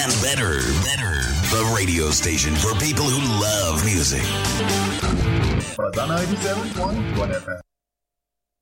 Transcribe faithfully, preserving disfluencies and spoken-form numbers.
and better, better. The radio station for people who love music. But on ninety-seven point one F M.